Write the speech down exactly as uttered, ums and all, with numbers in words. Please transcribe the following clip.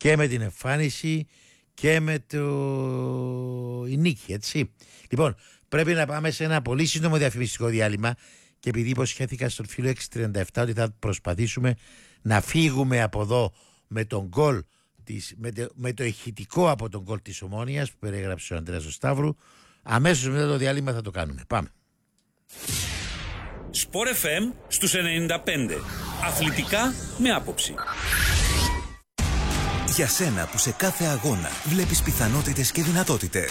και με την εμφάνιση και με το... η νίκη, έτσι. Λοιπόν, πρέπει να πάμε σε ένα πολύ σύντομο διαφημιστικό διάλειμμα και επειδή υποσχέθηκα στον φίλο έξι τριάντα επτά ότι θα προσπαθήσουμε να φύγουμε από εδώ με τον γκολ της, με, το, με το ηχητικό από τον γκολ της Ομόνοιας που περιέγραψε ο Ανδρέας Σταύρου, αμέσως μετά το διάλειμμα θα το κάνουμε. Πάμε. Σπορ εφ εμ στους ενενήντα πέντε. Αθλητικά με άποψη. Για σένα που σε κάθε αγώνα βλέπεις πιθανότητες και δυνατότητες.